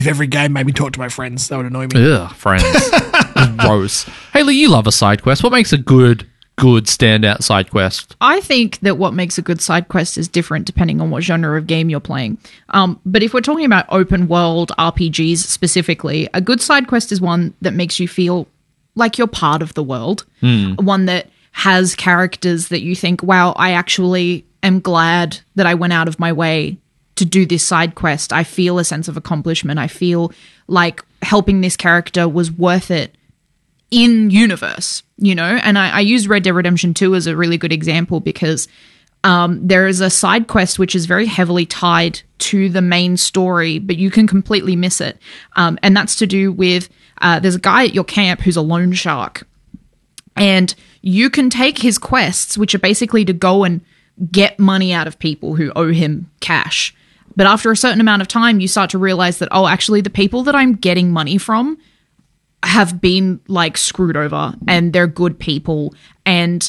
If every game made me talk to my friends, that would annoy me. Ugh, friends. Gross. Haley, you love a side quest. What makes a good standout side quest? I think that what makes a good side quest is different depending on what genre of game you're playing. But if we're talking about open world RPGs specifically, a good side quest is one that makes you feel like you're part of the world. One that has characters that you think, wow, I actually am glad that I went out of my way to do this side quest. I feel a sense of accomplishment. I feel like helping this character was worth it in universe, you know? And I use Red Dead Redemption 2 as a really good example because there is a side quest which is very heavily tied to the main story, but you can completely miss it. And that's to do with there's a guy at your camp who's a loan shark. And you can take his quests, which are basically to go and get money out of people who owe him cash. But after a certain amount of time, you start to realize that, oh, actually, the people that I'm getting money from have been, like, screwed over, and they're good people. And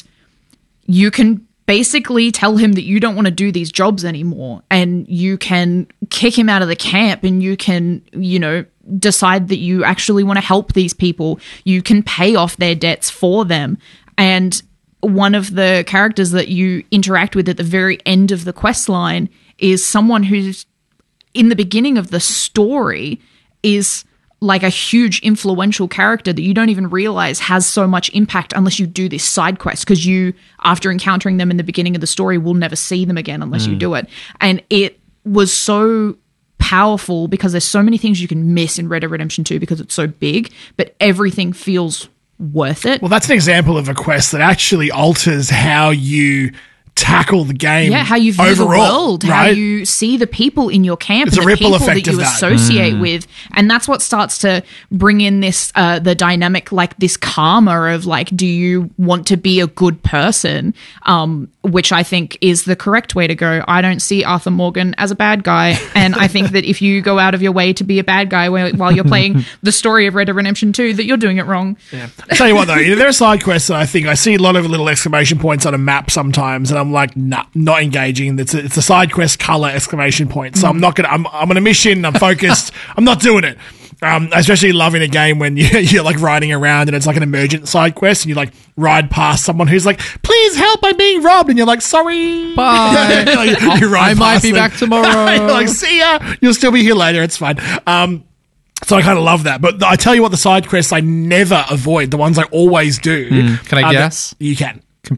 you can basically tell him that you don't want to do these jobs anymore, and you can kick him out of the camp, and you can, you know, decide that you actually want to help these people. You can pay off their debts for them. And one of the characters that you interact with at the very end of the quest line is someone who's in the beginning of the story is like a huge influential character that you don't even realize has so much impact unless you do this side quest, because you, after encountering them in the beginning of the story, will never see them again unless you do it. And it was so powerful because there's so many things you can miss in Red Dead Redemption 2 because it's so big, but everything feels worth it. Well, that's an example of a quest that actually alters how you tackle the game. Yeah, how you view overall, the world, right? how you see the people in your camp, It's and a the ripple people effect that you of that. associate with. And that's what starts to bring in this, the dynamic, like this karma of like, do you want to be a good person? Which I think is the correct way to go. I don't see Arthur Morgan as a bad guy. And I think that if you go out of your way to be a bad guy while you're playing the story of Red Dead Redemption 2, that you're doing it wrong. Yeah. I'll tell you what, though, there are side quests that I think I see a lot of little exclamation points on a map sometimes, and I'm like, nah, not engaging. It's a side quest color exclamation point. So I'm not gonna. I'm on a mission. I'm focused. I'm not doing it. I especially love in a game when you're like riding around and it's like an emergent side quest and you like ride past someone who's like, please help, I'm being robbed, and you're like, sorry, bye. Like, you ride I might past be them. back tomorrow. You're like, see ya. You'll still be here later. It's fine. So I kind of love that. But I tell you what, the side quests I never avoid, the ones I always do. Can I guess? You can.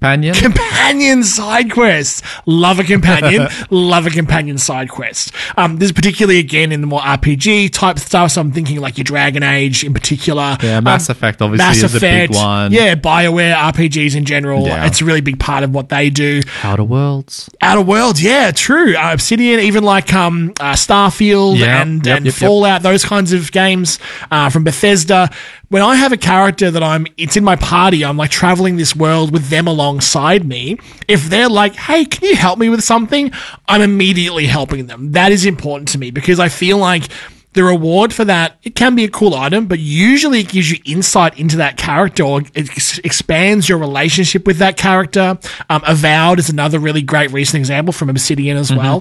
Companion Side quests. Love a companion. Love a companion side quest. This is particularly, again, in the more RPG type stuff, so I'm thinking like your Dragon Age in particular. Yeah, Mass Effect obviously is a big one. Yeah, BioWare, RPGs in general. Yeah. It's a really big part of what they do. Outer Worlds, yeah, true. Obsidian, even like Starfield and Fallout, those kinds of games from Bethesda. When I have a character that it's in my party, I'm like traveling this world with them alongside me. If they're like, hey, can you help me with something? I'm immediately helping them. That is important to me because I feel like the reward for that, it can be a cool item, but usually it gives you insight into that character or it expands your relationship with that character. Avowed is another really great recent example from Obsidian as well.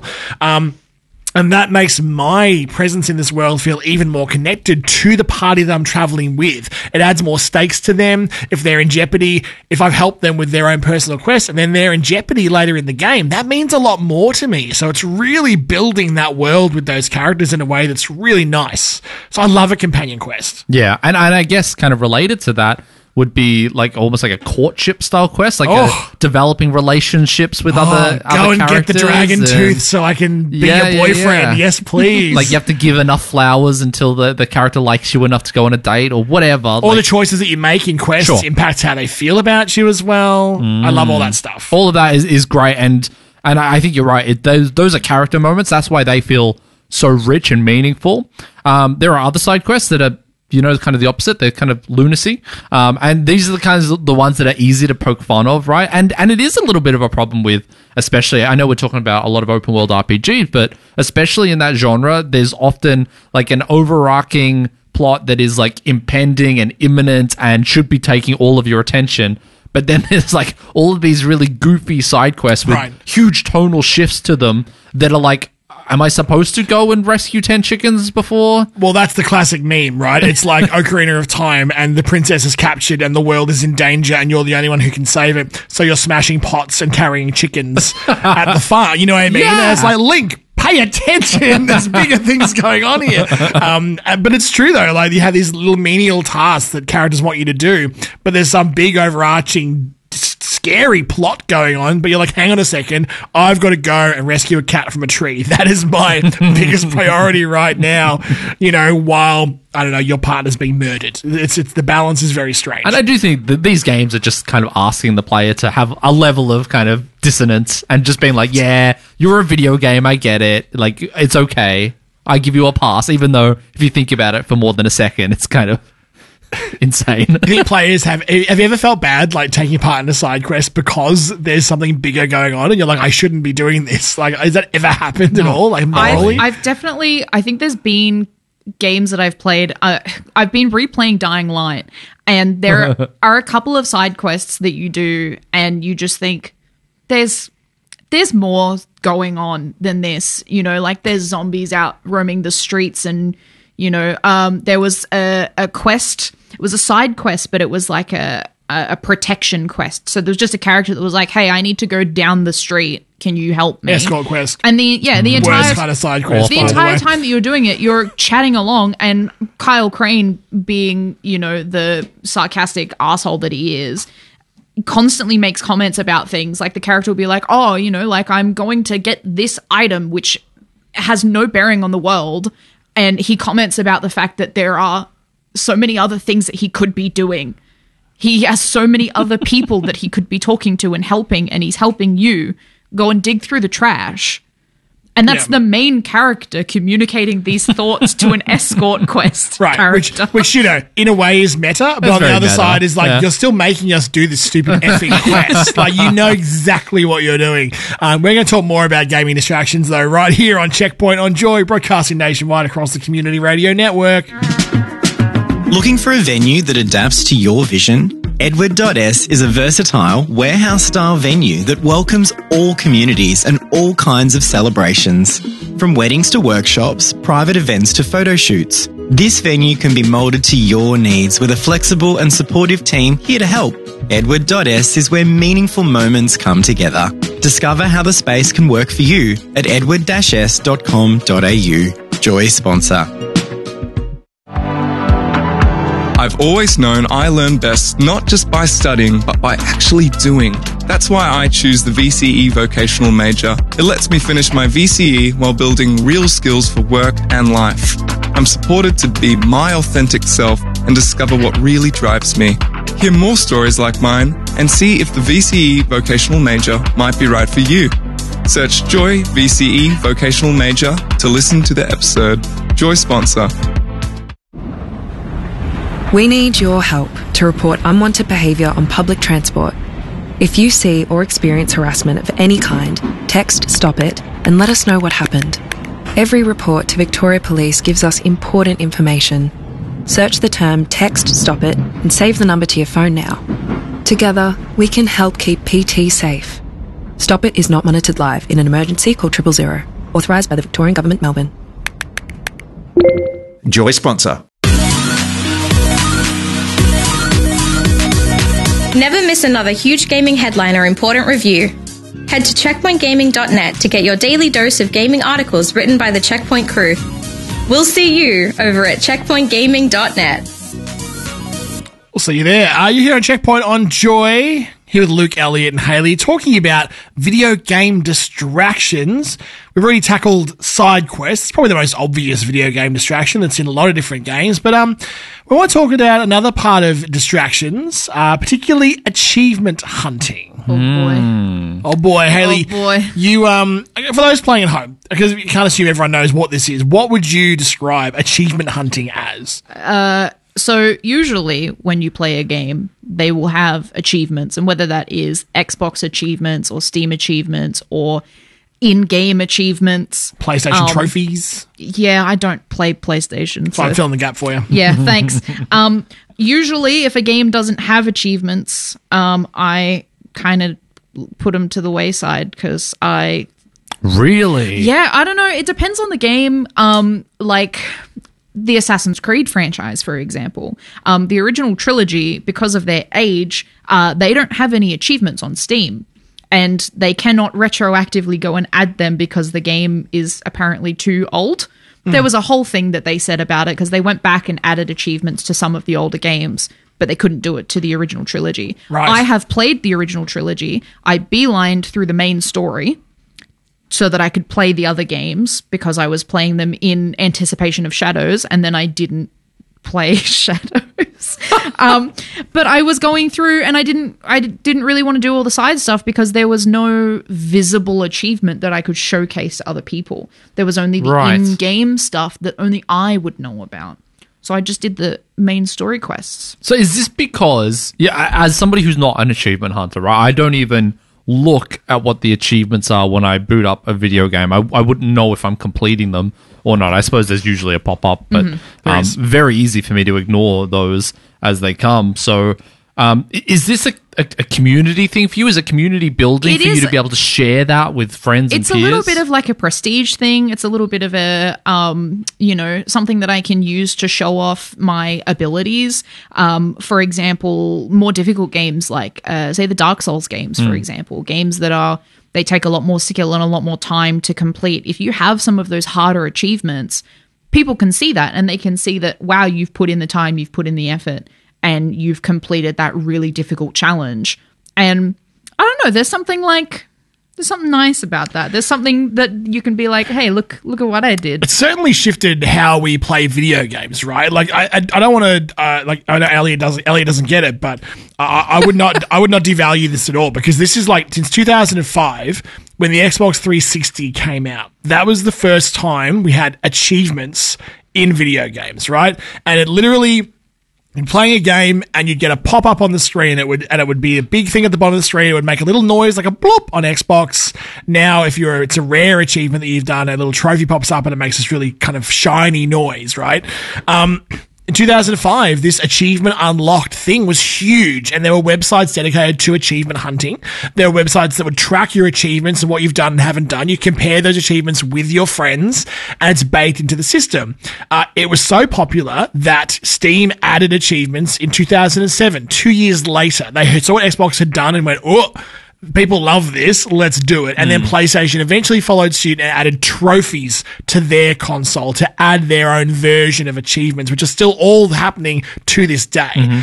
And that makes my presence in this world feel even more connected to the party that I'm traveling with. It adds more stakes to them. If they're in jeopardy, if I've helped them with their own personal quest and then they're in jeopardy later in the game, that means a lot more to me. So it's really building that world with those characters in a way that's really nice. So I love a companion quest. Yeah, and I guess kind of related to that would be like almost like a courtship style quest, like developing relationships with other characters. Go and get the dragon tooth so I can be your boyfriend. Yeah. Yes, please. Like you have to give enough flowers until the character likes you enough to go on a date or whatever. All the choices that you make in quests impacts how they feel about you as well. I love all that stuff. All of that is great, and I think you're right. Those are character moments. That's why they feel so rich and meaningful. There are other side quests that are, kind of the opposite. They're kind of lunacy. And these are the ones that are easy to poke fun of, right? And it is a little bit of a problem with, especially, I know we're talking about a lot of open world RPGs, but especially in that genre, there's often like an overarching plot that is like impending and imminent and should be taking all of your attention. But then there's like all of these really goofy side quests with huge tonal shifts to them that are like, am I supposed to go and rescue 10 chickens before? Well, that's the classic meme, right? It's like Ocarina of Time and the princess is captured and the world is in danger and you're the only one who can save it. So you're smashing pots and carrying chickens at the farm. You know what I mean? Yeah. And it's like, Link, pay attention. There's bigger things going on here. But it's true, though. Like, you have these little menial tasks that characters want you to do, but there's some big overarching scary plot going on, but you're like, hang on a second, I've got to go and rescue a cat from a tree. That is my biggest priority right now, you know, while, I don't know, your partner's being murdered. It's the balance is very strange. And I do think that these games are just kind of asking the player to have a level of kind of dissonance and just being like, yeah, you're a video game, I get it. Like, it's okay. I give you a pass, even though if you think about it for more than a second, it's kind of insane. I think players have you ever felt bad like taking part in a side quest because there's something bigger going on and you're like, I shouldn't be doing this? Like, has that ever happened at all? Like, morally? I've definitely, I think there's been games that I've played. I've been replaying Dying Light, and there are a couple of side quests that you do and you just think there's more going on than this, you know, like there's zombies out roaming the streets, and you know, there was a quest. It was a side quest, but it was like a protection quest. So there was just a character that was like, "Hey, I need to go down the street. Can you help me?" Escort quest. And the entire worst kind of side quest. The entire time that you're doing it, you're chatting along, and Kyle Crane, being, you know, the sarcastic asshole that he is, constantly makes comments about things. Like, the character will be like, "Oh, you know, like, I'm going to get this item which has no bearing on the world," and he comments about the fact that there are so many other things that he could be doing. He has so many other people that he could be talking to and helping, and he's helping you go and dig through the trash. And that's the main character communicating these thoughts to an escort quest character. Which, you know, in a way is meta, but on the other side is like, you're still making us do this stupid effing quest. Like, you know exactly what you're doing. We're going to talk more about gaming distractions, though, right here on Checkpoint on Joy, broadcasting nationwide across the Community Radio Network. Looking for a venue that adapts to your vision? Edward.s is a versatile, warehouse-style venue that welcomes all communities and all kinds of celebrations. From weddings to workshops, private events to photo shoots, this venue can be moulded to your needs with a flexible and supportive team here to help. Edward.s is where meaningful moments come together. Discover how the space can work for you at edward-s.com.au. Joy sponsor. I've always known I learn best not just by studying, but by actually doing. That's why I choose the VCE vocational major. It lets me finish my VCE while building real skills for work and life. I'm supported to be my authentic self and discover what really drives me. Hear more stories like mine and see if the VCE vocational major might be right for you. Search Joy VCE vocational major to listen to the episode. Joy sponsor. We need your help to report unwanted behaviour on public transport. If you see or experience harassment of any kind, text "Stop It" and let us know what happened. Every report to Victoria Police gives us important information. Search the term "Text Stop It" and save the number to your phone now. Together, we can help keep PT safe. Stop It is not monitored live. In an emergency, call 000. Authorised by the Victorian Government, Melbourne. Joy sponsor. Never miss another huge gaming headline or important review. Head to checkpointgaming.net to get your daily dose of gaming articles written by the Checkpoint crew. We'll see you over at checkpointgaming.net. We'll see you there. You're here on Checkpoint on Joy, here with Luke, Elliot and Hayley, talking about video game distractions. We've already tackled side quests. It's probably the most obvious video game distraction that's in a lot of different games. But we want to talk about another part of distractions, particularly achievement hunting. Oh, boy. Oh, boy, Hayley. Oh, boy. You, for those playing at home, because you can't assume everyone knows what this is, what would you describe achievement hunting as? So usually when you play a game, they will have achievements, and whether that is Xbox achievements or Steam achievements or in-game achievements. PlayStation trophies. Yeah, I don't play PlayStation. So I'm filling the gap for you. Yeah, thanks. Usually if a game doesn't have achievements, I kind of put them to the wayside because I Really? Yeah, I don't know. It depends on the game. Like the Assassin's Creed franchise, for example. The original trilogy, because of their age, they don't have any achievements on Steam. And they cannot retroactively go and add them because the game is apparently too old. There was a whole thing that they said about it because they went back and added achievements to some of the older games, but they couldn't do it to the original trilogy. Right. I have played the original trilogy. I beelined through the main story so that I could play the other games because I was playing them in anticipation of Shadows, and then I didn't play Shadows. But I was going through and I didn't really want to do all the side stuff because there was no visible achievement that I could showcase to other people. There was only the in-game stuff that only I would know about. So I just did the main story quests. So is this because, as somebody who's not an achievement hunter, right, I don't even look at what the achievements are when I boot up a video game. I wouldn't know if I'm completing them or not. I suppose there's usually a pop-up, but very easy for me to ignore those as they come. So is this a community thing for you? Is it community building for you to be able to share that with friends and peers? It's a little bit of like a prestige thing. It's a little bit of a, something that I can use to show off my abilities. For example, more difficult games like, say, the Dark Souls games, for example. Games that they take a lot more skill and a lot more time to complete. If you have some of those harder achievements, people can see that and they can see that, wow, you've put in the time, you've put in the effort, and you've completed that really difficult challenge. And I don't know, there's something nice about that. There's something that you can be like, hey, look at what I did. It certainly shifted how we play video games, right? Like I don't want to I know Elliot doesn't get it, but I would not devalue this at all, because this is like since 2005 when the Xbox 360 came out. That was the first time we had achievements in video games, right? And it literally, you're playing a game and you'd get a pop-up on the screen. It would be a big thing at the bottom of the screen. It would make a little noise like a bloop on Xbox. Now, it's a rare achievement that you've done, a little trophy pops up and it makes this really kind of shiny noise, right? In 2005, this achievement unlocked thing was huge, and there were websites dedicated to achievement hunting. There were websites that would track your achievements and what you've done and haven't done. You compare those achievements with your friends, and it's baked into the system. It was so popular that Steam added achievements in 2007, 2 years later. They saw what Xbox had done and went, oh, people love this, let's do it. And then PlayStation eventually followed suit and added trophies to their console to add their own version of achievements, which are still all happening to this day.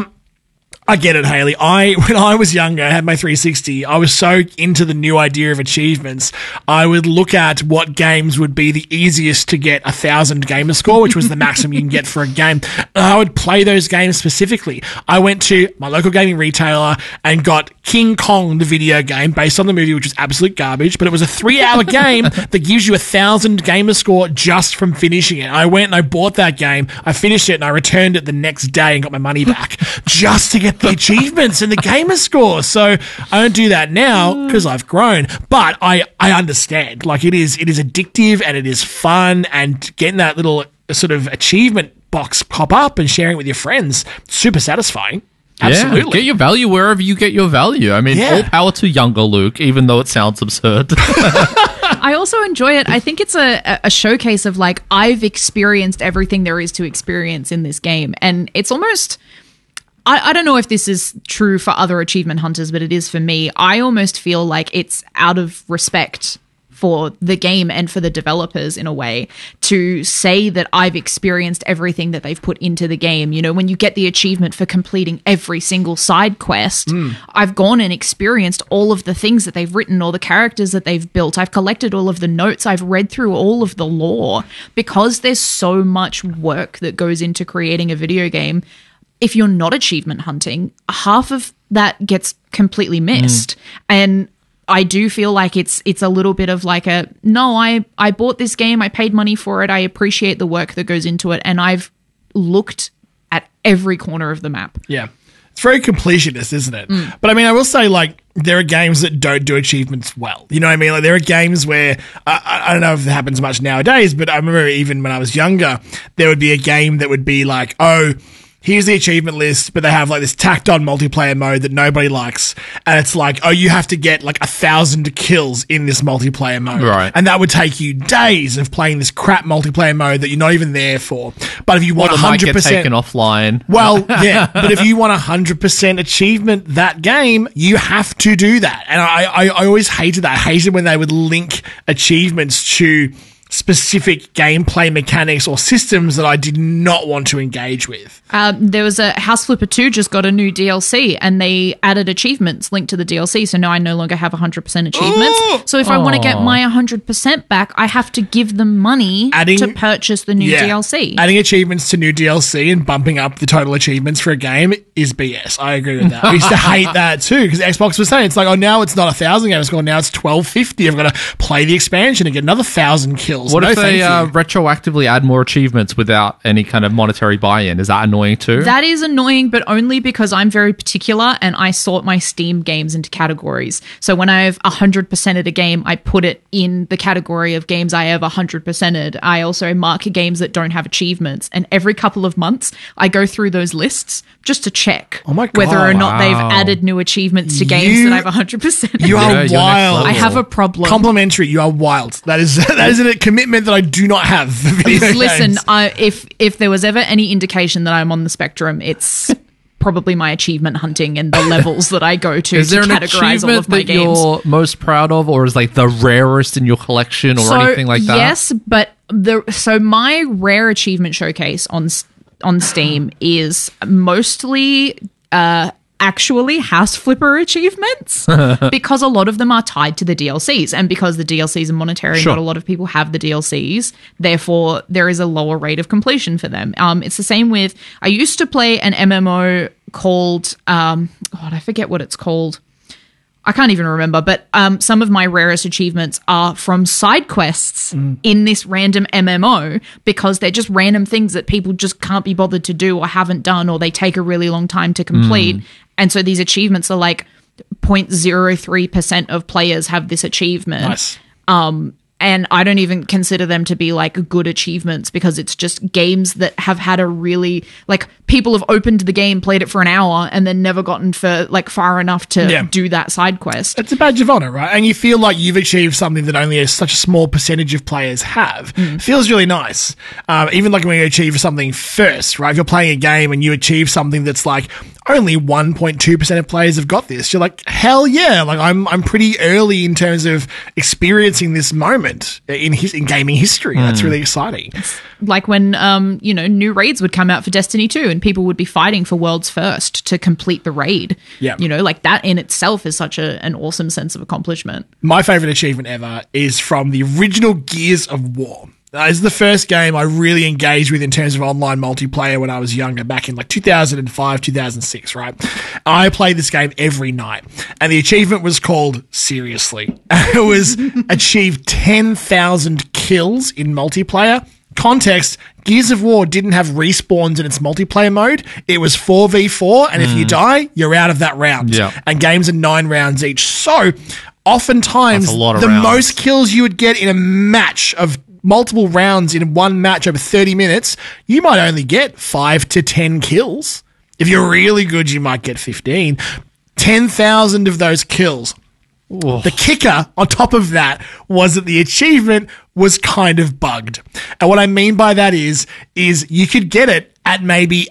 I get it, Haley. When I was younger, I had my 360, I was so into the new idea of achievements, I would look at what games would be the easiest to get 1,000 gamer score, which was the maximum you can get for a game. And I would play those games specifically. I went to my local gaming retailer and got King Kong, the video game, based on the movie, which was absolute garbage, but it was a 3-hour game that gives you 1,000 gamer score just from finishing it. I went and I bought that game, I finished it, and I returned it the next day and got my money back just to get the achievements and the gamer score. So I don't do that now because I've grown, but I understand. Like, it is addictive and it is fun, and getting that little sort of achievement box pop up and sharing it with your friends, super satisfying. Absolutely. Yeah, get your value wherever you get your value. I mean, all power to younger Luke, even though it sounds absurd. I also enjoy it. I think it's a showcase of, like, I've experienced everything there is to experience in this game. And it's almost, I don't know if this is true for other achievement hunters, but it is for me. I almost feel like it's out of respect for the game and for the developers, in a way, to say that I've experienced everything that they've put into the game. You know, when you get the achievement for completing every single side quest, I've gone and experienced all of the things that they've written, all the characters that they've built. I've collected all of the notes. I've read through all of the lore, because there's so much work that goes into creating a video game. If you're not achievement hunting, half of that gets completely missed. And I do feel like it's a little bit of like I bought this game, I paid money for it, I appreciate the work that goes into it, and I've looked at every corner of the map. Yeah. It's very completionist, isn't it? But I mean, I will say, like, there are games that don't do achievements well. You know what I mean? Like, there are games where, I don't know if it happens much nowadays, but I remember even when I was younger, there would be a game that would be like, oh, here's the achievement list, but they have like this tacked on multiplayer mode that nobody likes. And it's like, oh, you have to get like 1,000 kills in this multiplayer mode. Right. And that would take you days of playing this crap multiplayer mode that you're not even there for. But if you want 100%. Might get taken offline. Well, yeah. But if you want 100% achievement that game, you have to do that. And I always hated that. I hated when they would link achievements to specific gameplay mechanics or systems that I did not want to engage with. There was a House Flipper 2 just got a new DLC and they added achievements linked to the DLC, so now I no longer have 100% achievements. So if I want to get my 100% back, I have to give them money to purchase the new DLC. Adding achievements to new DLC and bumping up the total achievements for a game is BS. I agree with that. I used to hate that too, because Xbox was saying, it's like, oh, now it's not 1,000 games score, now it's 1,250. I've got to play the expansion and get another 1,000 kills. What if they retroactively add more achievements without any kind of monetary buy-in? Is that annoying too? That is annoying, but only because I'm very particular and I sort my Steam games into categories. So when I have 100%ed a game, I put it in the category of games I have 100%ed. I also mark games that don't have achievements. And every couple of months, I go through those lists just to check whether or not they've added new achievements to games that I've 100%ed. You are wild. I have a problem. Complimentary. You are wild. That is a commitment that I do not have for video games. Listen, if there was ever any indication that I'm on the spectrum, it's probably my achievement hunting and the levels that I go to is there an categorize all of my that games. You're most proud of, or is like the rarest in your collection, or anything like that? Yes, but my rare achievement showcase on Steam is mostly actually House Flipper achievements because a lot of them are tied to the DLCs, and because the DLCs are monetary, not a lot of people have the DLCs, therefore there is a lower rate of completion for them. It's the same with, I used to play an MMO called I forget what it's called. I can't even remember, but some of my rarest achievements are from side quests in this random MMO, because they're just random things that people just can't be bothered to do or haven't done, or they take a really long time to complete. And so these achievements are like 0.03% of players have this achievement. Nice. And I don't even consider them to be like good achievements, because it's just games that have had a really, like, people have opened the game, played it for an hour, and then never gotten far enough to do that side quest. It's a badge of honor, right? And you feel like you've achieved something that only such a small percentage of players have. Feels really nice. Even like when you achieve something first, right? If you're playing a game and you achieve something that's like only 1.2% of players have got this, you're like, hell yeah! Like I'm pretty early in terms of experiencing this moment in gaming history. That's really exciting. Like when new raids would come out for Destiny 2 and people would be fighting for world's first to complete the raid. Yeah. Like that in itself is such an awesome sense of accomplishment. My favorite achievement ever is from the original Gears of War. This is the first game I really engaged with in terms of online multiplayer when I was younger, back in like 2005, 2006, right? I played this game every night, and the achievement was called Seriously. It was achieve 10,000 kills in multiplayer. Context, Gears of War didn't have respawns in its multiplayer mode. It was 4v4, and if you die, you're out of that round. Yeah. And games are 9 rounds each. So, oftentimes, the rounds. most kills you would get in a match of multiple rounds in one match over 30 minutes, you might only get 5 to 10 kills. If you're really good, you might get 15. 10,000 of those kills. Ooh. The kicker on top of that was that the achievement was kind of bugged. And what I mean by that is you could get it at maybe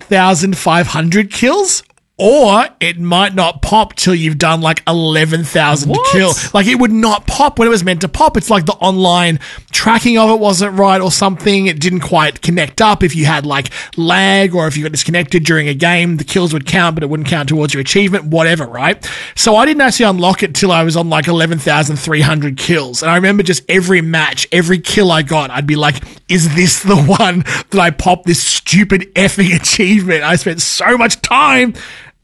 8,500 kills, or it might not pop till you've done like 11,000 to kill. Like, it would not pop when it was meant to pop. It's like the online tracking of it wasn't right or something. It didn't quite connect up. If you had like lag, or if you got disconnected during a game, the kills would count, but it wouldn't count towards your achievement, whatever, right? So I didn't actually unlock it till I was on like 11,300 kills. And I remember just every match, every kill I got, I'd be like, is this the one that I popped this stupid effing achievement? I spent so much time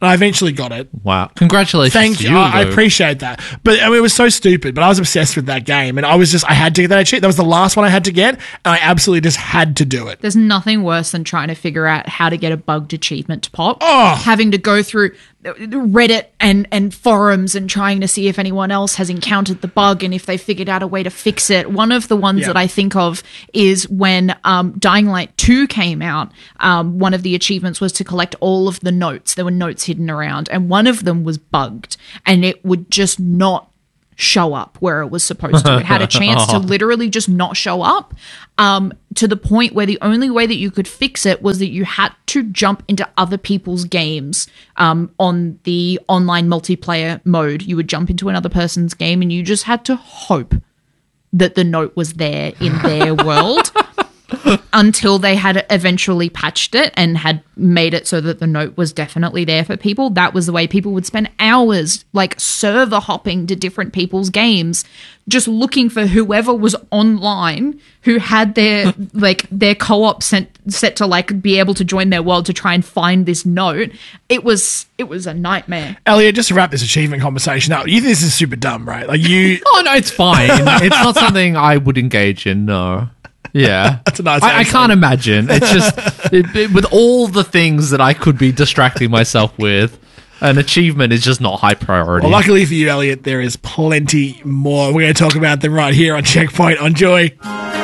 And I eventually got it. Wow. Congratulations. Thank to you. you. I appreciate that. But I mean, it was so stupid, but I was obsessed with that game. And I had to get that achievement. That was the last one I had to get. And I absolutely just had to do it. There's nothing worse than trying to figure out how to get a bugged achievement to pop. Oh. Having to go through Reddit and forums and trying to see if anyone else has encountered the bug and if they figured out a way to fix it. One of the ones that I think of is when Dying Light 2 came out. One of the achievements was to collect all of the notes. There were notes hidden around, and one of them was bugged, and it would just not show up where it was supposed to. It had a chance to literally just not show up, to the point where the only way that you could fix it was that you had to jump into other people's games. On the online multiplayer mode, you would jump into another person's game and you just had to hope that the note was there in their world until they had eventually patched it and had made it so that the note was definitely there for people. That was the way people would spend hours like server hopping to different people's games, just looking for whoever was online who had their their co-op set to like be able to join their world to try and find this note. It was a nightmare. Elliot, just to wrap this achievement conversation up, you think this is super dumb, right? Like you Oh, no, it's fine. It's not something I would engage in, no. Yeah. That's a nice I can't imagine. It's just, with all the things that I could be distracting myself with, an achievement is just not high priority. Well, luckily for you, Elliot, there is plenty more. We're going to talk about them right here on Checkpoint on Joy.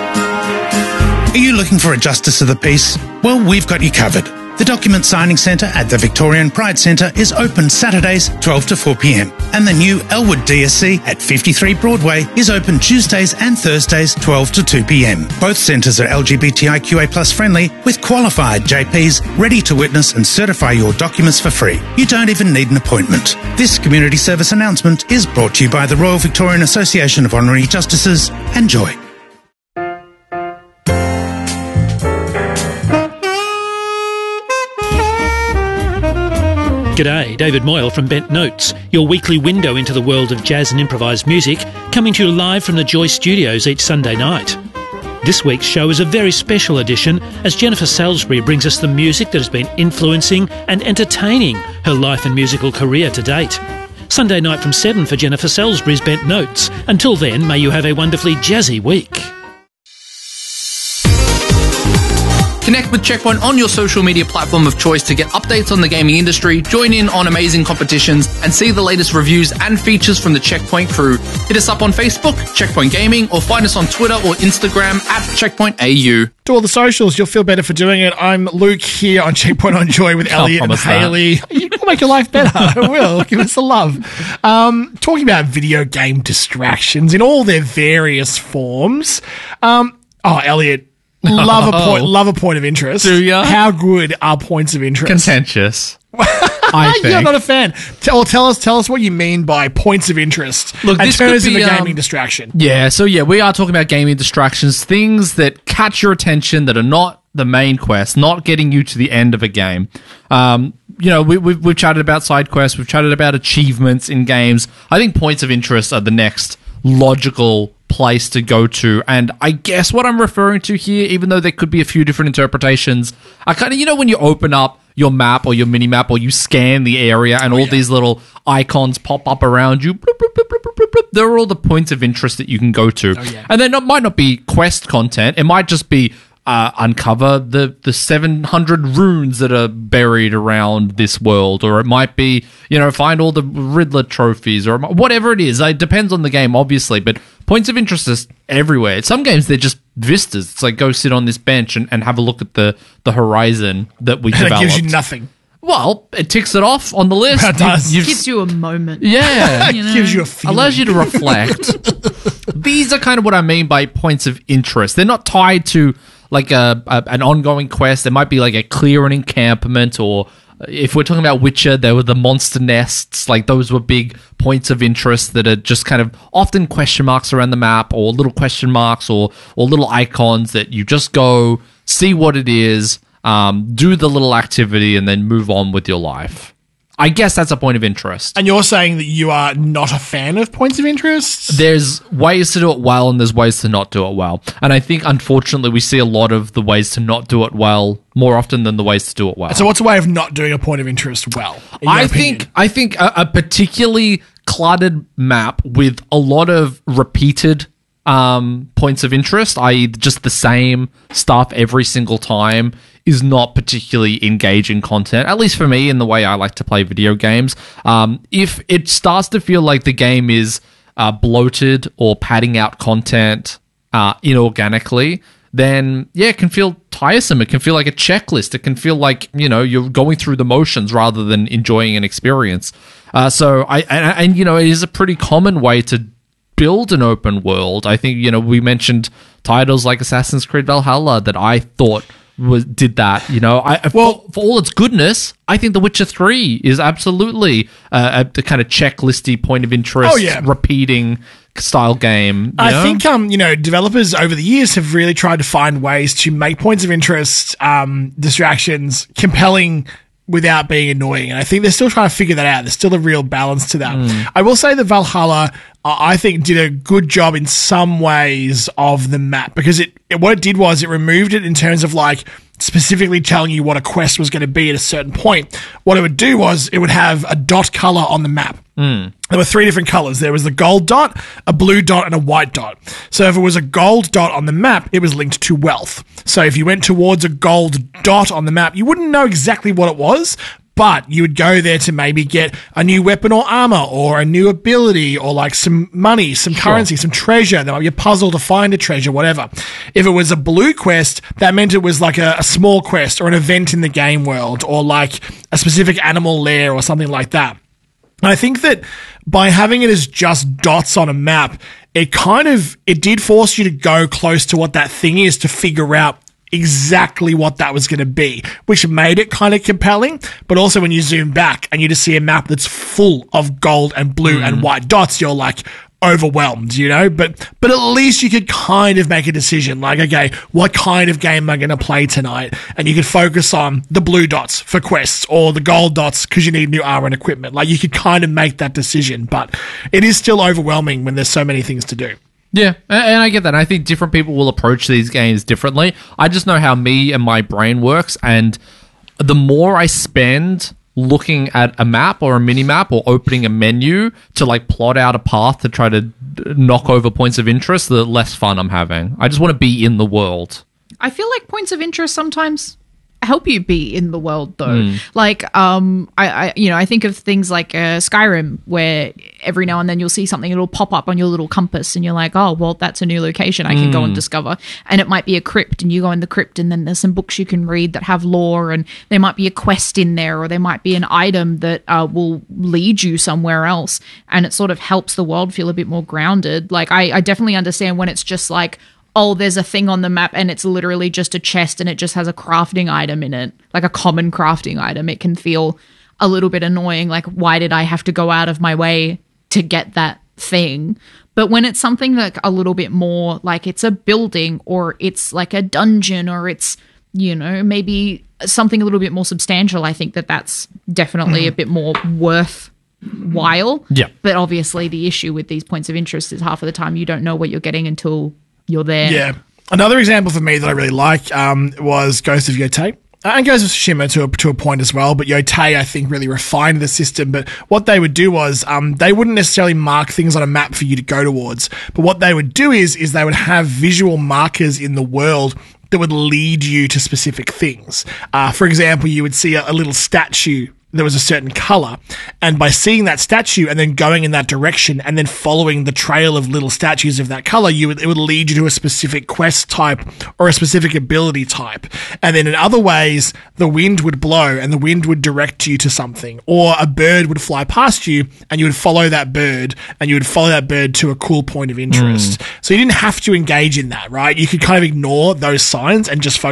Are you looking for a Justice of the Peace? Well, we've got you covered. The Document Signing Centre at the Victorian Pride Centre is open Saturdays 12 to 4 p.m. And the new Elwood DSC at 53 Broadway is open Tuesdays and Thursdays 12 to 2 p.m. Both centres are LGBTIQA+ friendly with qualified JPs ready to witness and certify your documents for free. You don't even need an appointment. This community service announcement is brought to you by the Royal Victorian Association of Honorary Justices and Joy. G'day, David Moyle from Bent Notes, your weekly window into the world of jazz and improvised music, coming to you live from the Joy Studios each Sunday night. This week's show is a very special edition as Jennifer Salisbury brings us the music that has been influencing and entertaining her life and musical career to date. Sunday night from 7 for Jennifer Salisbury's Bent Notes. Until then, may you have a wonderfully jazzy week. Connect with Checkpoint on your social media platform of choice to get updates on the gaming industry, join in on amazing competitions, and see the latest reviews and features from the Checkpoint crew. Hit us up on Facebook, Checkpoint Gaming, or find us on Twitter or Instagram at CheckpointAU. To all the socials, you'll feel better for doing it. I'm Luke here on Checkpoint on Joy with Elliot and Hayley. You'll make your life better. I will. Give us a love. Talking about video game distractions in all their various forms. Elliot. Love a point of interest. Do ya? How good are points of interest? Contentious. I think. You're not a fan. Tell us what you mean by points of interest. Look, and this turn could us into be, gaming distraction. Yeah, so we are talking about gaming distractions, things that catch your attention that are not the main quest, not getting you to the end of a game. We've chatted about side quests, we've chatted about achievements in games. I think points of interest are the next logical place to go to, and I guess what I'm referring to here, even though there could be a few different interpretations, I kind of, when you open up your map or your mini map or you scan the area and these little icons pop up around you, bloop, bloop, bloop, bloop, bloop, bloop, they're all the points of interest that you can go to. And then it might not be quest content, it might just be uncover the 700 runes that are buried around this world, or it might be, find all the Riddler trophies, or whatever it is. It depends on the game, obviously, but points of interest is everywhere. Some games, they're just vistas. It's like, go sit on this bench and have a look at the horizon that we developed. It gives you nothing. Well, it ticks it off on the list. It does. It gives you a moment. Yeah. It gives you a feeling. Allows you to reflect. These are kind of what I mean by points of interest. They're not tied to like an ongoing quest. There might be like a clear an encampment, or if we're talking about Witcher, there were the monster nests. Like those were big points of interest that are just kind of often question marks around the map, or little question marks, or little icons that you just go see what it is, do the little activity, and then move on with your life. I guess that's a point of interest. And you're saying that you are not a fan of points of interest? There's ways to do it well and there's ways to not do it well. And I think, unfortunately, we see a lot of the ways to not do it well more often than the ways to do it well. So what's a way of not doing a point of interest well? I think a particularly cluttered map with a lot of repeated points of interest, i.e. just the same stuff every single time, is not particularly engaging content, at least for me in the way I like to play video games. If it starts to feel like the game is bloated or padding out content inorganically, then yeah, it can feel tiresome. It can feel like a checklist. It can feel like, you're going through the motions rather than enjoying an experience. So it is a pretty common way to build an open world. I think, we mentioned titles like Assassin's Creed Valhalla that I thought did that. For all its goodness, I think The Witcher 3 is absolutely the kind of checklisty point of interest, repeating style game. I think developers over the years have really tried to find ways to make points of interest, distractions, compelling without being annoying. And I think they're still trying to figure that out. There's still a real balance to that. I will say that Valhalla, I think, did a good job in some ways of the map, because what it did was it removed it in terms of like specifically telling you what a quest was going to be at a certain point. What it would do was it would have a dot color on the map. There were 3 different colors. There was the gold dot, a blue dot, and a white dot. So if it was a gold dot on the map, it was linked to wealth. So if you went towards a gold dot on the map, you wouldn't know exactly what it was, but you would go there to maybe get a new weapon or armor or a new ability or like some money, some currency, some treasure. There might be a puzzle to find a treasure, whatever. If it was a blue quest, that meant it was like a small quest or an event in the game world or like a specific animal lair or something like that. I think that by having it as just dots on a map, it did force you to go close to what that thing is to figure out exactly what that was going to be, which made it kind of compelling. But also when you zoom back and you just see a map that's full of gold and blue and white dots, you're like overwhelmed, but at least you could kind of make a decision like, okay, what kind of game am I going to play tonight? And you could focus on the blue dots for quests or the gold dots because you need new armor and equipment. Like you could kind of make that decision, but it is still overwhelming when there's so many things to do. Yeah, and I get that. I think different people will approach these games differently. I just know how me and my brain works, and the more I spend looking at a map or a mini map or opening a menu to like plot out a path to try to knock over points of interest, the less fun I'm having. I just want to be in the world. I feel like points of interest sometimes help you be in the world though. Like I think of things like Skyrim, where every now and then you'll see something, it'll pop up on your little compass and you're like, oh well, that's a new location I can go and discover. And it might be a crypt and you go in the crypt and then there's some books you can read that have lore, and there might be a quest in there, or there might be an item that will lead you somewhere else, and it sort of helps the world feel a bit more grounded. Like I definitely understand when it's just like, oh, there's a thing on the map and it's literally just a chest and it just has a crafting item in it, like a common crafting item. It can feel a little bit annoying. Like, why did I have to go out of my way to get that thing? But when it's something like a little bit more like it's a building or it's like a dungeon or it's, maybe something a little bit more substantial, I think that's definitely a bit more worthwhile. Yeah. But obviously the issue with these points of interest is half of the time you don't know what you're getting until you're there. Yeah. Another example for me that I really like was Ghost of Yotei. And Ghost of Tsushima to a point as well, but Yotei, I think, really refined the system. But what they would do was they wouldn't necessarily mark things on a map for you to go towards. But what they would do is they would have visual markers in the world that would lead you to specific things. For example, you would see a little statue there was a certain color, and by seeing that statue and then going in that direction and then following the trail of little statues of that color, it would lead you to a specific quest type or a specific ability type. And then in other ways, the wind would blow and the wind would direct you to something, or a bird would fly past you and you would follow that bird and you would follow that bird to a cool point of interest. So you didn't have to engage in that, right? You could kind of ignore those signs and just focus on what you were doing, but it was this really almost organic feeling way of, you know,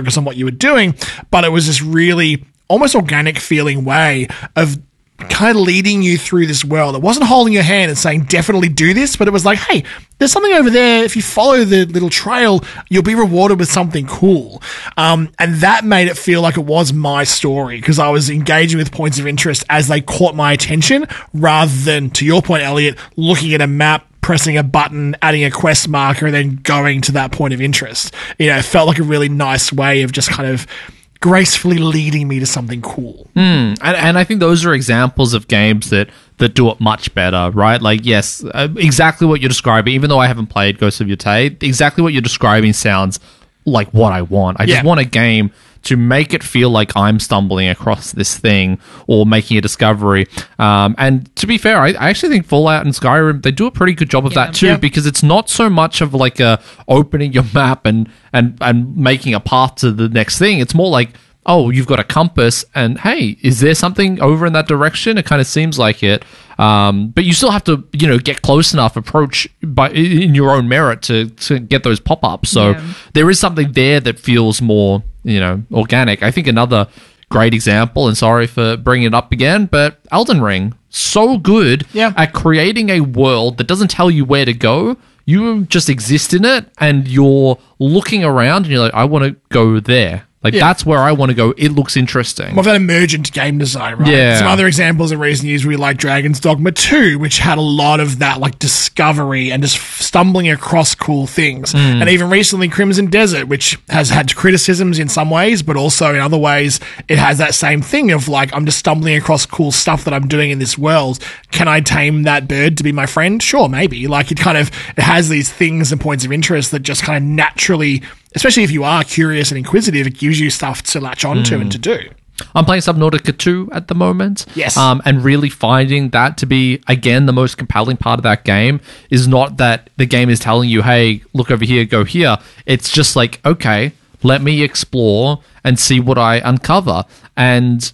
kind of leading you through this world. It wasn't holding your hand and saying, definitely do this, but it was like, hey, there's something over there. If you follow the little trail, you'll be rewarded with something cool. And that made it feel like it was my story because I was engaging with points of interest as they caught my attention rather than, to your point, Elliot, looking at a map, pressing a button, adding a quest marker, and then going to that point of interest. It felt like a really nice way of just kind of gracefully leading me to something cool. And I think those are examples of games that do it much better, right? Like, yes, exactly what you're describing, even though I haven't played Ghost of Yotei, exactly what you're describing sounds like what I want. I just want a game to make it feel like I'm stumbling across this thing or making a discovery. And to be fair, I actually think Fallout and Skyrim, they do a pretty good job of that too, because it's not so much of like a opening your map and making a path to the next thing. It's more like, oh, you've got a compass and hey, is there something over in that direction? It kind of seems like it. But you still have to, get close enough, approach in your own merit to get those pop-ups. So there is something there that feels more, organic. I think another great example, and sorry for bringing it up again, but Elden Ring, so good at creating a world that doesn't tell you where to go. You just exist in it and you're looking around and you're like, I want to go there. Like, that's where I want to go. It looks interesting. More of that emergent game design, right? Yeah. Some other examples of recent years we like Dragon's Dogma 2, which had a lot of that, like, discovery and just stumbling across cool things. And even recently, Crimson Desert, which has had criticisms in some ways, but also in other ways, it has that same thing of, like, I'm just stumbling across cool stuff that I'm doing in this world. Can I tame that bird to be my friend? Sure, maybe. Like, it has these things and points of interest that just kind of naturally, especially if you are curious and inquisitive, it gives you stuff to latch onto and to do. I'm playing Subnautica 2 at the moment. Yes. And really finding that to be, again, the most compelling part of that game is not that the game is telling you, hey, look over here, go here. It's just like, okay, let me explore and see what I uncover. And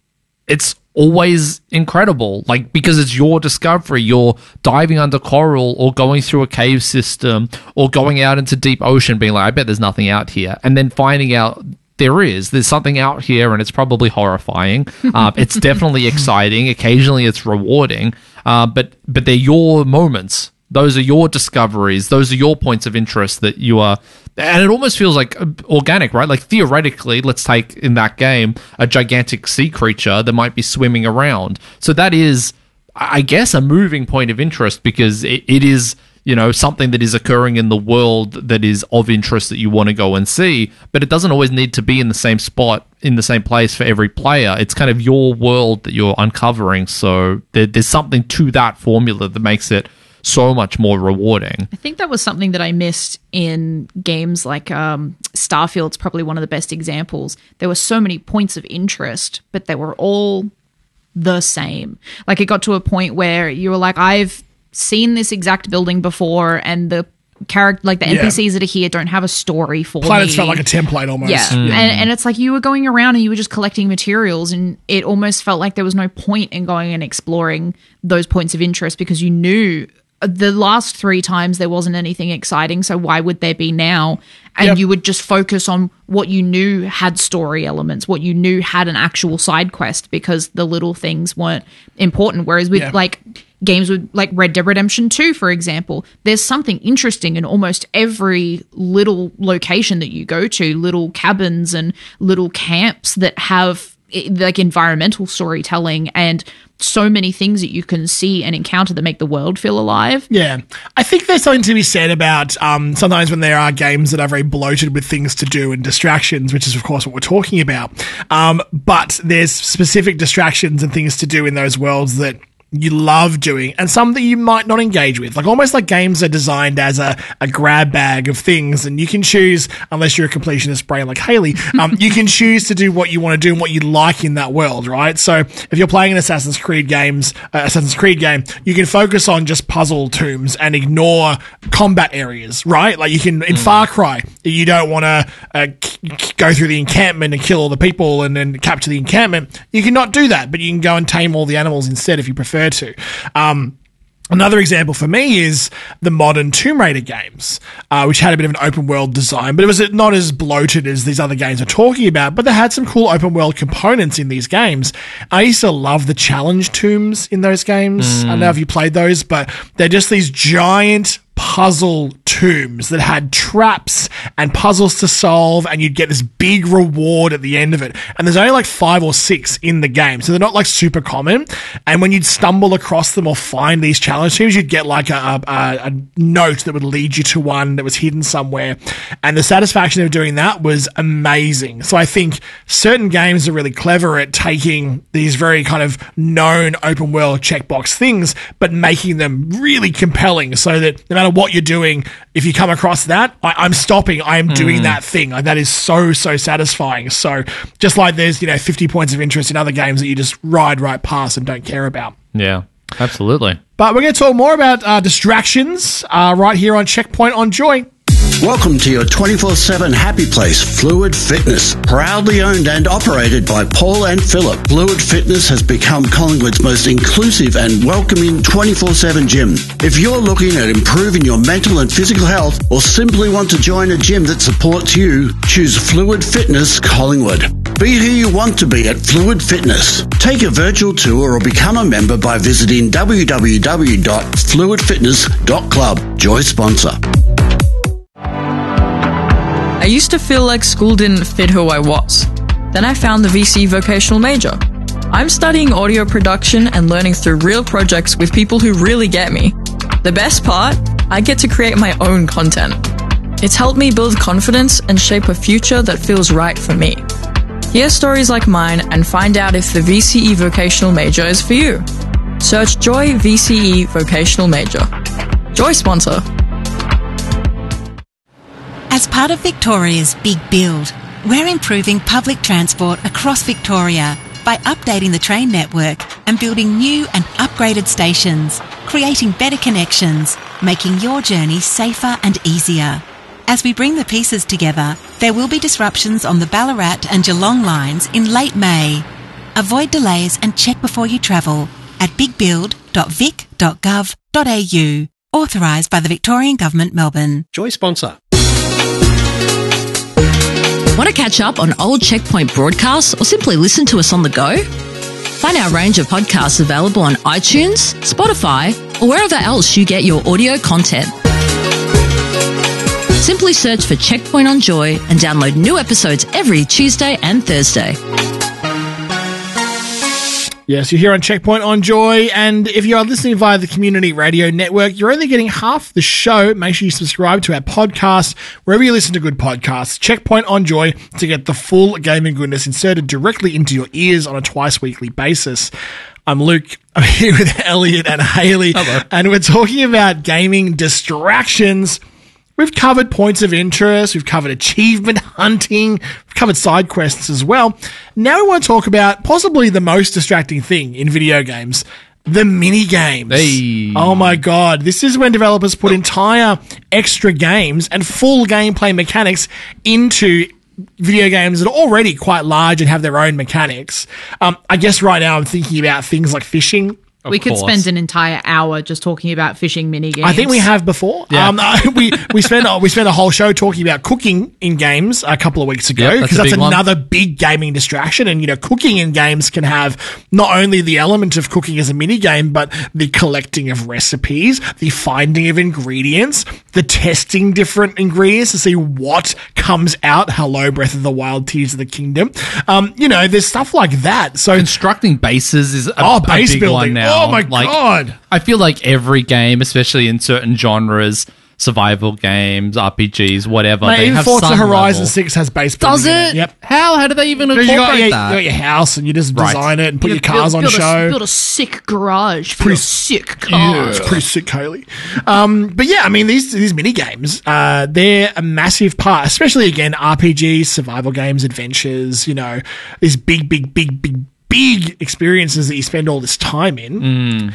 it's always incredible, like, because it's your discovery. You're diving under coral or going through a cave system or going out into deep ocean being like, I bet there's nothing out here, and then finding out there's something out here, and it's probably horrifying. It's definitely exciting. Occasionally it's rewarding, but they're your moments. Those are your discoveries. Those are your points of interest that you are. And it almost feels like organic, right? Like, theoretically, let's take in that game a gigantic sea creature that might be swimming around. So that is, I guess, a moving point of interest because it is, something that is occurring in the world that is of interest that you want to go and see. But it doesn't always need to be in the same spot, in the same place for every player. It's kind of your world that you're uncovering. So there's something to that formula that makes it so much more rewarding. I think that was something that I missed in games like Starfield's probably one of the best examples. There were so many points of interest, but they were all the same. Like, it got to a point where you were like, I've seen this exact building before, and the character, like the NPCs that are here, don't have a story for Planets me. felt like a template almost. Yeah. And it's like you were going around and you were just collecting materials, and it almost felt like there was no point in going and exploring those points of interest because you knew the last 3 times there wasn't anything exciting, so why would there be now? And you would just focus on what you knew had story elements, what you knew had an actual side quest, because the little things weren't important. Whereas with like games with like Red Dead Redemption 2, for example, there's something interesting in almost every little location that you go to, little cabins and little camps that have like environmental storytelling and so many things that you can see and encounter that make the world feel alive. Yeah. I think there's something to be said about sometimes when there are games that are very bloated with things to do and distractions, which is, of course, what we're talking about. But there's specific distractions and things to do in those worlds that you love doing, and some that you might not engage with. Like, almost like games are designed as a grab bag of things, and you can choose, unless you're a completionist brain like Haley, you can choose to do what you want to do and what you like in that world, right? So if you're playing an Assassin's Creed game, you can focus on just puzzle tombs and ignore combat areas, right? Like, you can, in Far Cry, you don't want to go through the encampment and kill all the people and then capture the encampment. You cannot do that, but you can go and tame all the animals instead if you prefer to. Another example for me is the modern Tomb Raider games, which had a bit of an open world design, but it was not as bloated as these other games are talking about, but they had some cool open world components in these games. I used to love the challenge tombs in those games. I don't know if you played those, but they're just these giant puzzle tombs that had traps and puzzles to solve, and you'd get this big reward at the end of it. And there's only like 5 or 6 in the game, so they're not like super common. And when you'd stumble across them or find these challenge tombs, you'd get like a note that would lead you to one that was hidden somewhere. And the satisfaction of doing that was amazing. So I think certain games are really clever at taking these very kind of known open world checkbox things, but making them really compelling so that no matter what you're doing, if you come across that, I'm stopping. I am doing that thing. Like, that is so satisfying. So just like there's 50 points of interest in other games that you just ride right past and don't care about. Yeah, absolutely. But we're going to talk more about distractions right here on Checkpoint on Joy. Welcome to your 24/7 happy place, Fluid Fitness. Proudly owned and operated by Paul and Philip, Fluid Fitness has become Collingwood's most inclusive and welcoming 24/7 gym. If you're looking at improving your mental and physical health, or simply want to join a gym that supports you, choose Fluid Fitness Collingwood. Be who you want to be at Fluid Fitness. Take a virtual tour or become a member by visiting www.fluidfitness.club. Joy sponsor. I used to feel like school didn't fit who I was. Then I found the VCE vocational major. I'm studying audio production and learning through real projects with people who really get me. The best part? I get to create my own content. It's helped me build confidence and shape a future that feels right for me. Hear stories like mine and find out if the VCE vocational major is for you. Search Joy VCE vocational major. Joy sponsor. As part of Victoria's Big Build, we're improving public transport across Victoria by updating the train network and building new and upgraded stations, creating better connections, making your journey safer and easier. As we bring the pieces together, there will be disruptions on the Ballarat and Geelong lines in late May. Avoid delays and check before you travel at bigbuild.vic.gov.au. Authorised by the Victorian Government, Melbourne. Joy sponsor. Want to catch up on old Checkpoint broadcasts or simply listen to us on the go? Find our range of podcasts available on iTunes, Spotify, or wherever else you get your audio content. Simply search for Checkpoint on Joy and download new episodes every Tuesday and Thursday. Yes, you're here on Checkpoint on Joy, and if you are listening via the Community Radio Network, you're only getting half the show. Make sure you subscribe to our podcast wherever you listen to good podcasts. Checkpoint on Joy to get the full gaming goodness inserted directly into your ears on a twice-weekly basis. I'm Luke. I'm here with Elliot and Haley. Hello. And we're talking about gaming distractions. We've covered points of interest, we've covered achievement hunting, we've covered side quests as well. Now we want to talk about possibly the most distracting thing in video games, the mini games. Hey. Oh my god, this is when developers put entire extra games and full gameplay mechanics into video games that are already quite large and have their own mechanics. I guess right now I'm thinking about things like fishing. We could spend an entire hour just talking about fishing mini games. I think we have before. Yeah. We spent a whole show talking about cooking in games a couple of weeks ago, because that's another big gaming distraction. And cooking in games can have not only the element of cooking as a mini game, but the collecting of recipes, the finding of ingredients, the testing different ingredients to see what comes out. Hello, Breath of the Wild, Tears of the Kingdom. There's stuff like that. So constructing bases is a base big building one now. Oh my god! I feel like every game, especially in certain genres, survival games, RPGs, whatever, Mate, they even have Forza some Horizon level. 6 has base building. Does it? Yep. How do they even incorporate You that? got your house and you just design it and put your cars on show. Build a sick garage for your sick car. Yeah, it's pretty sick, Kaylee. But yeah, I mean, these mini games, they're a massive part, especially again, RPGs, survival games, adventures, these big experiences that you spend all this time in.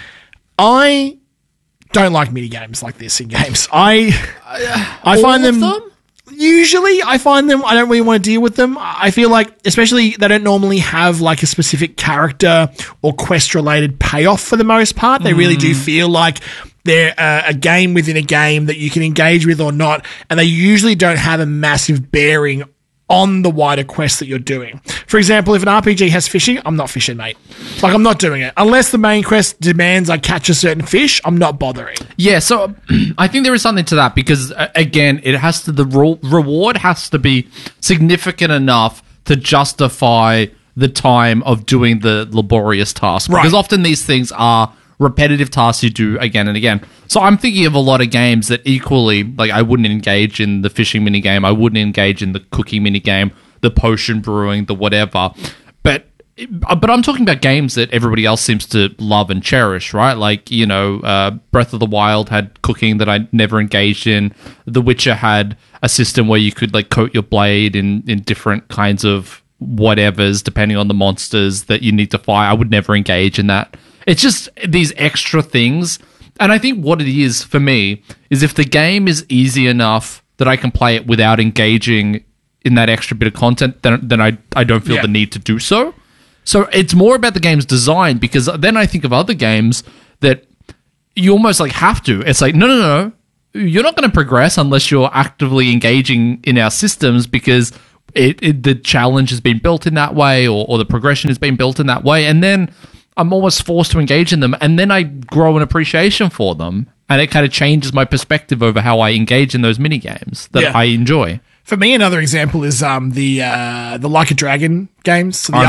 I don't like mini games like this in games. I find them Usually I find them, I don't really want to deal with them. I feel like, especially, they don't normally have like a specific character or quest related payoff for the most part. They really do feel like they're a game within a game that you can engage with or not, and they usually don't have a massive bearing on the wider quest that you're doing. For example, if an RPG has fishing, I'm not fishing, mate. Like, I'm not doing it. Unless the main quest demands I catch a certain fish, I'm not bothering. Yeah, so I think there is something to that because, again, it has to, the reward has to be significant enough to justify the time of doing the laborious task. Because often these things are repetitive tasks you do again and again. So I'm thinking of a lot of games that equally, like, I wouldn't engage in the fishing minigame, I wouldn't engage in the cooking minigame, the potion brewing, the whatever. But I'm talking about games that everybody else seems to love and cherish, right? Like, you know, Breath of the Wild had cooking that I never engaged in. The Witcher had a system where you could, like, coat your blade in different kinds of whatevers depending on the monsters that you need to fight. I would never engage in that. It's just these extra things. And I think what it is for me is if the game is easy enough that I can play it without engaging in that extra bit of content, then I don't feel the need to do so. So it's more about the game's design, because then I think of other games that you almost like have to. It's like, no. You're not going to progress unless you're actively engaging in our systems, because the challenge has been built in that way, or the progression has been built in that way. And then I'm almost forced to engage in them, and then I grow an appreciation for them, and it kind of changes my perspective over how I engage in those mini games that I enjoy. For me, another example is the Like a Dragon games. So the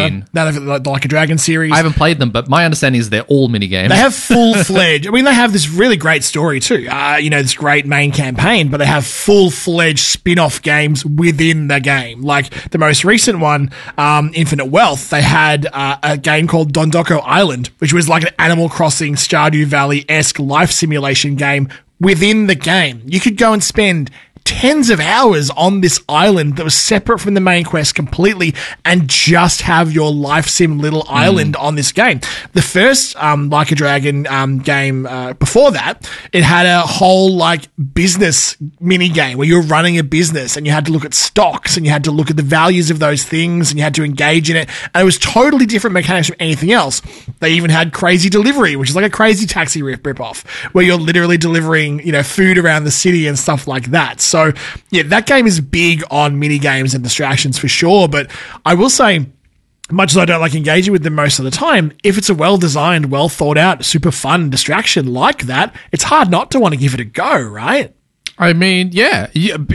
the Like a Dragon series. I haven't played them, but my understanding is they're all mini games. They have full-fledged... I mean, they have this really great story too. You know, this great main campaign, but they have full-fledged spin-off games within the game. Like the most recent one, Infinite Wealth, they had a game called Dondoko Island, which was like an Animal Crossing, Stardew Valley-esque life simulation game within the game. You could go and spend tens of hours on this island that was separate from the main quest completely, and just have your life sim little island on this game. The first Like a Dragon game before that, it had a whole like business mini game where you're running a business and you had to look at stocks and you had to look at the values of those things and you had to engage in it, and it was totally different mechanics from anything else. They even had Crazy Delivery, which is like a Crazy Taxi rip-off, where you're literally delivering, you know, food around the city and stuff like that. So, yeah, that game is big on mini games and distractions for sure. But I will say, much as I don't like engaging with them most of the time, if it's a well-designed, well-thought-out, super fun distraction like that, it's hard not to want to give it a go, right? I mean, yeah.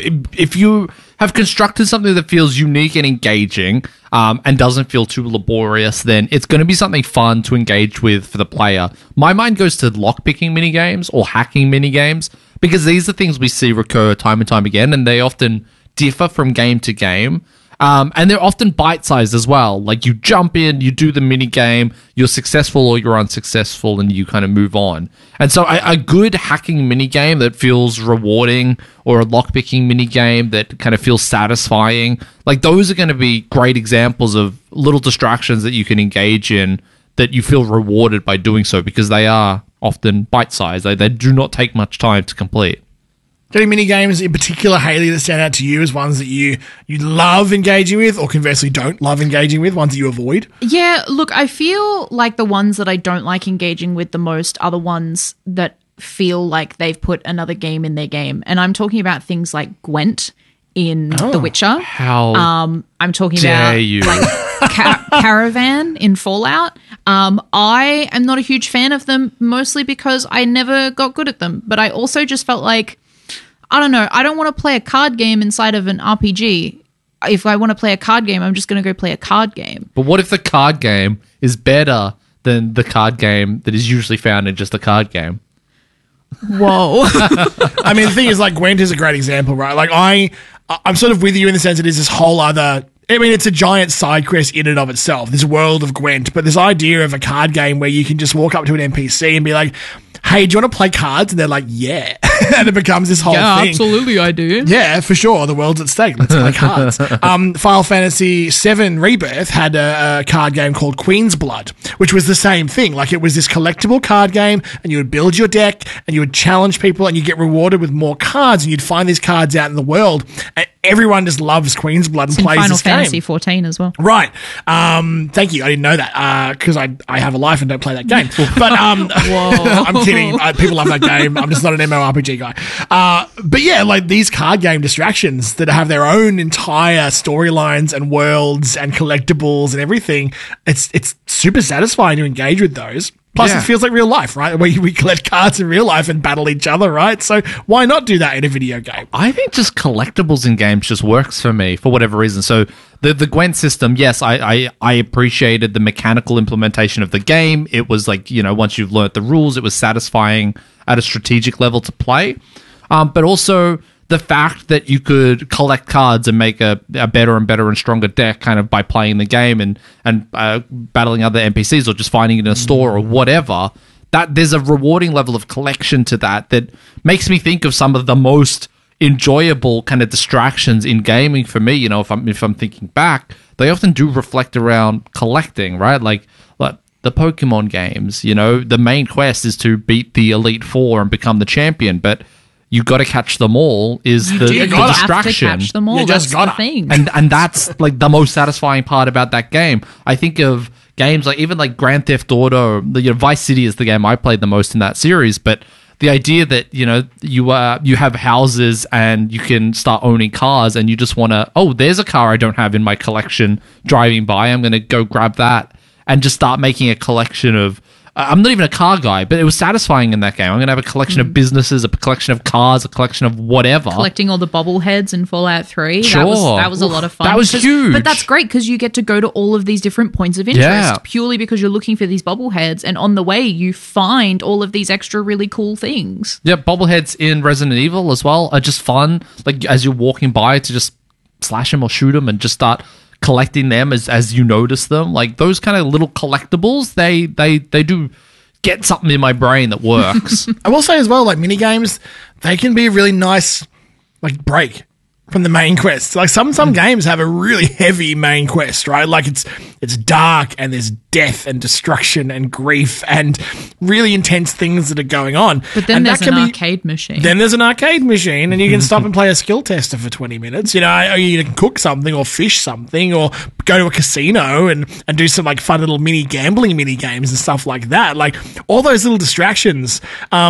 If you have constructed something that feels unique and engaging and doesn't feel too laborious, then it's going to be something fun to engage with for the player. My mind goes to lockpicking minigames or hacking minigames, because these are things we see recur time and time again, and they often differ from game to game. And they're often bite-sized as well. Like, you jump in, you do the mini-game, you're successful or you're unsuccessful, and you kind of move on. And so a good hacking mini-game that feels rewarding, or a lockpicking mini-game that kind of feels satisfying, like, those are going to be great examples of little distractions that you can engage in that you feel rewarded by doing so, because they are often bite-sized. They do not take much time to complete. Any mini games in particular, Hayley, that stand out to you as ones that you love engaging with, or conversely don't love engaging with, ones that you avoid? Yeah, look, I feel like the ones that I don't like engaging with the most are the ones that feel like they've put another game in their game. And I'm talking about things like Gwent in The Witcher. How I'm talking dare about you. like Caravan in Fallout. I am not a huge fan of them, mostly because I never got good at them. But I also just felt like, I don't know, I don't want to play a card game inside of an RPG. If I want to play a card game, I'm just going to go play a card game. But what if the card game is better than the card game that is usually found in just a card game? Whoa. I mean, the thing is, like, Gwent is a great example, right? Like, I'm sort of with you in the sense it is this whole other... I mean, it's a giant side quest in and of itself, this world of Gwent, but this idea of a card game where you can just walk up to an NPC and be like, hey, do you want to play cards? And they're like, yeah. and it becomes this whole thing. Absolutely, I do. Yeah, for sure. The world's at stake. Let's play cards. Final Fantasy VII Rebirth had a card game called Queen's Blood, which was the same thing. Like, it was this collectible card game, and you would build your deck, and you would challenge people, and you get rewarded with more cards, and you'd find these cards out in the world. And everyone just loves Queen's Blood and It's plays in this Final game. Fantasy 14 as well. Right. Thank you. I didn't know that because I have a life and don't play that game. But I'm kidding. People love that game. I'm just not an MMORPG guy. But yeah, like these card game distractions that have their own entire storylines and worlds and collectibles and everything. It's super satisfying to engage with those. Plus, it feels like real life, right? Where we collect cards in real life and battle each other, right? So why not do that in a video game? I think just collectibles in games just works for me for whatever reason. So the Gwent system, yes, I appreciated the mechanical implementation of the game. It was like, once you've learnt the rules, it was satisfying at a strategic level to play. But also the fact that you could collect cards and make a better and better and stronger deck kind of by playing the game and battling other NPCs or just finding it in a store or whatever, that there's a rewarding level of collection to that makes me think of some of the most enjoyable kind of distractions in gaming for me. If I'm thinking back, they often do reflect around collecting, right? Like the Pokemon games, the main quest is to beat the Elite Four and become the champion, but you got to catch them all is the distraction. Have to catch them all. That's the thing. And that's like the most satisfying part about that game. I think of games like even like Grand Theft Auto, Vice City is the game I played the most in that series, but the idea that, you have houses and you can start owning cars and you just want to, there's a car I don't have in my collection driving by, I'm going to go grab that and just start making a collection of I'm not even a car guy, but it was satisfying in that game. I'm going to have a collection of businesses, a collection of cars, a collection of whatever. Collecting all the bobbleheads in Fallout 3. Sure. That was a lot of fun. That was huge. But that's great because you get to go to all of these different points of interest purely because you're looking for these bobbleheads. And on the way, you find all of these extra really cool things. Yeah, bobbleheads in Resident Evil as well are just fun. Like as you're walking by to just slash them or shoot them and just start collecting them as you notice them. Like those kind of little collectibles, they do get something in my brain that works. I will say as well, like mini games, they can be a really nice like break from the main quest. Like some games have a really heavy main quest, right? Like it's dark and there's death and destruction and grief and really intense things that are going on. But then there's an arcade machine. Then there's an arcade machine and you can stop and play a skill tester for 20 minutes. You can cook something or fish something or go to a casino and do some like fun little mini gambling mini games and stuff like that. Like all those little distractions,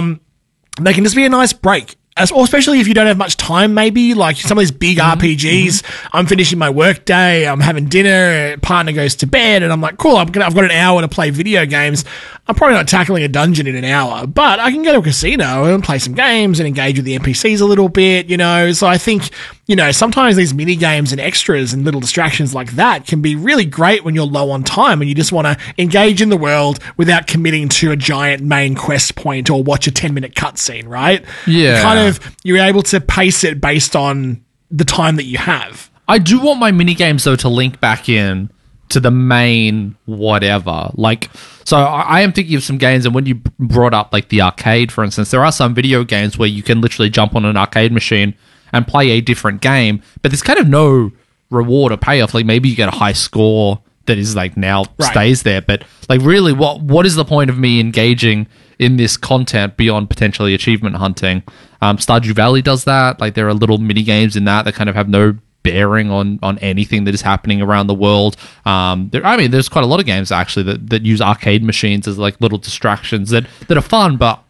they can just be a nice break. Or especially if you don't have much time, maybe like some of these big RPGs. I'm finishing my work day, I'm having dinner, partner goes to bed, and I'm like, cool, I've got an hour to play video games. I'm probably not tackling a dungeon in an hour, but I can go to a casino and play some games and engage with the NPCs a little bit, So I think, sometimes these mini games and extras and little distractions like that can be really great when you're low on time and you just want to engage in the world without committing to a giant main quest point or watch a 10-minute cutscene, right? Yeah. You're able to pace it based on the time that you have. I do want my mini games though to link back in to the main whatever. Like, so I am thinking of some games, and when you brought up like the arcade, for instance, there are some video games where you can literally jump on an arcade machine and play a different game, but there's kind of no reward or payoff. Like maybe you get a high score that is like now stays there, but like really what is the point of me engaging in this content beyond potentially achievement hunting? Stardew Valley does that. Like there are little mini games in that kind of have no bearing on anything that is happening around the world. There's quite a lot of games actually that use arcade machines as like little distractions that are fun, but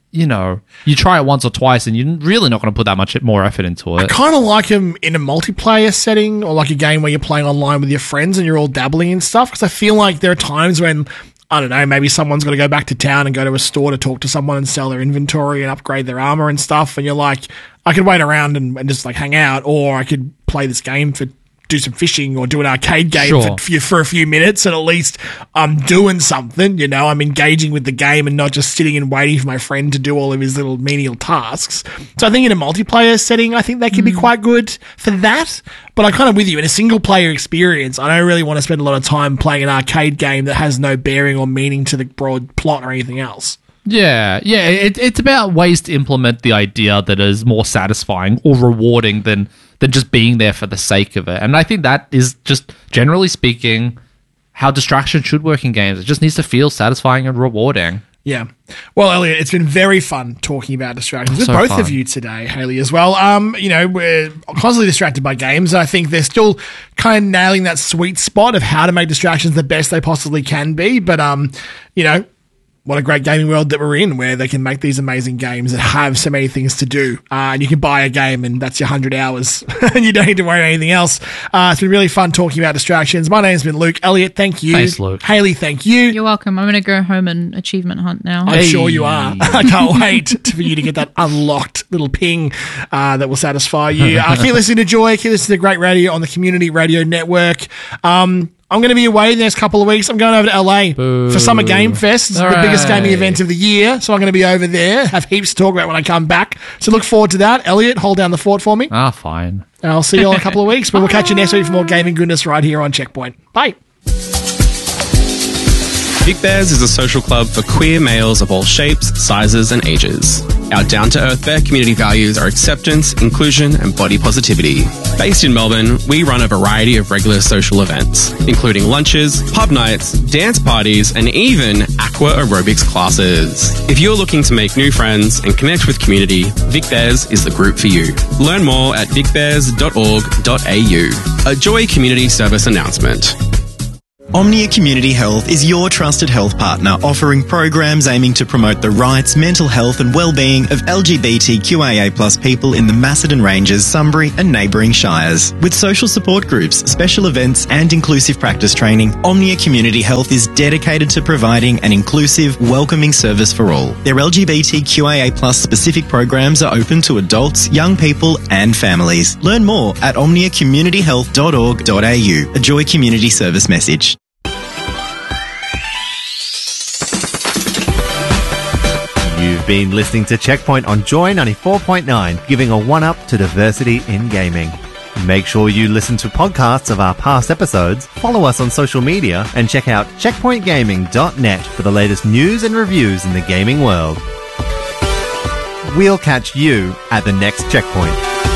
you try it once or twice and you're really not going to put that much more effort into it. I kind of like them in a multiplayer setting or like a game where you're playing online with your friends and you're all dabbling in stuff, because I feel like there are times when, I don't know, maybe someone's got to go back to town and go to a store to talk to someone and sell their inventory and upgrade their armor and stuff, and you're like, I could wait around and just like hang out, or I could play this game do some fishing or do an arcade game for a few minutes, and at least I'm doing something, I'm engaging with the game and not just sitting and waiting for my friend to do all of his little menial tasks. So I think in a multiplayer setting, I think they can be quite good for that. But I'm kind of with you. In a single player experience, I don't really want to spend a lot of time playing an arcade game that has no bearing or meaning to the broad plot or anything else. Yeah. It's about ways to implement the idea that is more satisfying or rewarding than just being there for the sake of it. And I think that is just, generally speaking, how distraction should work in games. It just needs to feel satisfying and rewarding. Yeah. Well, Elliot, it's been very fun talking about distractions with both of you today, Haley, as well. We're constantly distracted by games. I think they're still kind of nailing that sweet spot of how to make distractions the best they possibly can be. But, what a great gaming world that we're in, where they can make these amazing games that have so many things to do. And you can buy a game and that's your 100 hours and you don't need to worry about anything else. It's been really fun talking about distractions. My name's been Luke. Elliot, thank you. Thanks, Luke. Haley, thank you. You're welcome. I'm going to go home and achievement hunt now. I'm sure you are. I can't wait for you to get that unlocked little ping that will satisfy you. Keep listening to Joy. Keep listening to great radio on the Community Radio Network. I'm going to be away the next couple of weeks. I'm going over to LA for Summer Game Fest. It's the biggest gaming event of the year. So I'm going to be over there. Have heaps to talk about when I come back. So look forward to that. Elliot, hold down the fort for me. Fine. And I'll see you all in a couple of weeks. But we'll catch you next week for more gaming goodness right here on Checkpoint. Bye. Big Bears is a social club for queer males of all shapes, sizes, and ages. Our down-to-earth bear community values are acceptance, inclusion, and body positivity. Based in Melbourne, we run a variety of regular social events, including lunches, pub nights, dance parties, and even aqua aerobics classes. If you're looking to make new friends and connect with community, Vic Bears is the group for you. Learn more at vicbears.org.au. A Joy Community Service announcement. Omnia Community Health is your trusted health partner, offering programs aiming to promote the rights, mental health and well-being of LGBTQIA+ people in the Macedon Ranges, Sunbury and neighbouring shires. With social support groups, special events and inclusive practice training, Omnia Community Health is dedicated to providing an inclusive, welcoming service for all. Their LGBTQIA+ specific programs are open to adults, young people and families. Learn more at omniacommunityhealth.org.au. A Joy Community Service message. You've been listening to Checkpoint on Joy 94.9, giving a one-up to diversity in gaming. Make sure you listen to podcasts of our past episodes, follow us on social media, and check out checkpointgaming.net for the latest news and reviews in the gaming world. We'll catch you at the next Checkpoint.